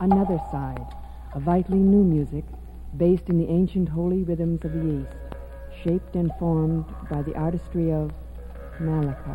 another side, a vitally new music based in the ancient holy rhythms of the East, shaped and formed by the artistry of Malacca.